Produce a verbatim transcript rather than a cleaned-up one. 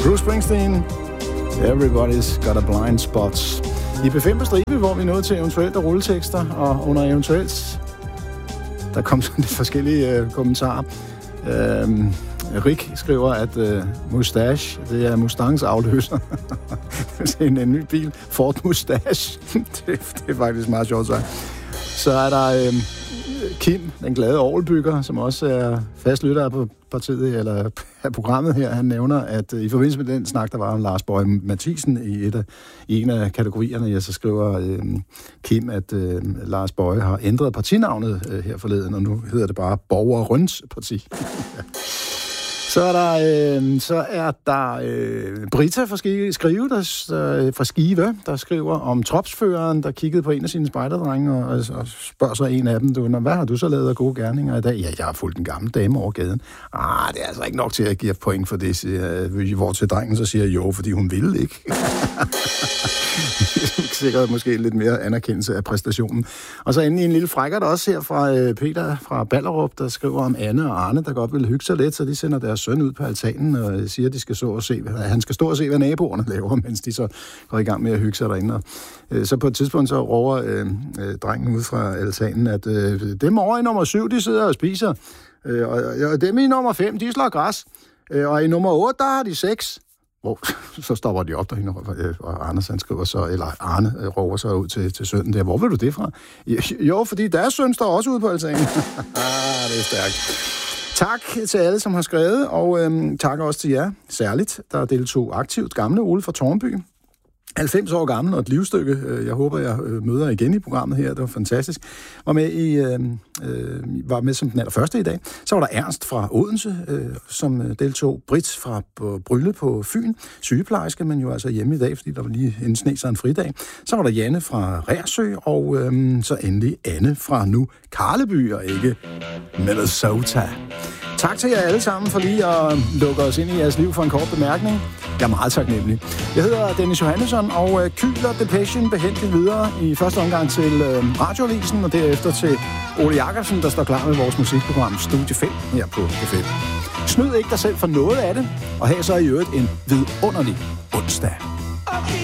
Bruce Springsteen, Everybody's Got a Blind Spot. I B fem på stribe, hvor vi nåede til eventuelt at rulletekster, og under eventuelt, der kom sådan lidt forskellige øh, kommentarer. Øhm, Rik skriver, at øh, Mustache, det er Mustangs afløser. Det er en, en ny bil, Ford Mustache. det, det er faktisk meget sjovt sagt. Så er der øh, Kim, den glade orgelbygger, som også er fast lytter på partiet, eller af programmet her. Han nævner, at øh, i forbindelse med den snak, der var om Lars Boje Mathiesen i, et af, i en af kategorierne, ja, så skriver øh, Kim, at øh, Lars Boje har ændret partinavnet øh, her forleden, og nu hedder det bare Borger Røns Parti. Så er der, øh, så er der øh, Brita fra Skive, skrive, der, der, fra Skive, der skriver om tropsføreren, der kiggede på en af sine spejderdrenge og, og spørger så en af dem, du, hvad har du så lavet af gode gerninger i dag? Ja, jeg har fulgt en gammel dame over gaden. Ah, det er altså ikke nok til at give point for det, siger, hvor til drengen så siger jo, fordi hun ville ikke. Sikkert måske lidt mere anerkendelse af præstationen. Og så endelig en lille frækkert også her fra øh, Peter fra Ballerup, der skriver om Anne og Arne, der godt vil hygge sig lidt, så de sender deres søn ud på altanen og siger, at de skal stå og se, hvad, han skal stå og se, hvad naboerne laver, mens de så går i gang med at hygge sig derinde. Og, øh, så på et tidspunkt så råber øh, øh, drengen ud fra altanen, at øh, dem over i nummer syv, de sidder og spiser, øh, og, og dem i nummer fem, de slår græs, øh, og i nummer otte, der har de seks. Hvor, så stopper de op derinde, og Anders han skriver så, eller Arne øh, råber så ud til, til sønnen der. Hvor vil du det fra? Jo, fordi deres søn står også ude på altanen. Ah, det er stærkt. Tak til alle, som har skrevet, og øhm, tak også til jer, særligt, der deltog aktivt. Gamle Ole fra Tårnby, halvfems år gammel og et livsstykke. Jeg håber, jeg møder igen i programmet her. Det var fantastisk. Var med, i, øh, øh, var med som den allerførste i dag. Så var der Ernst fra Odense, øh, som deltog. Britt fra Brylle på Fyn. Sygeplejerske, men jo altså hjemme i dag, fordi der var lige en sne sig en fridag. Så var der Janne fra Reersø, og øh, så endelig Anne fra nu Karleby, og ikke Minnesota. Tak til jer alle sammen for lige at lukke os ind i jeres liv for en kort bemærkning. Jeg er meget taknemmelig. Jeg hedder Dennis Johannesson, og øh, kyler Depression behændigt videre i første omgang til øh, Radioavisen, og derefter til Ole Jacobsen, der står klar med vores musikprogram Studie fem her på P fem. Snyd ikke dig selv for noget af det, og have så i øvrigt en vidunderlig onsdag.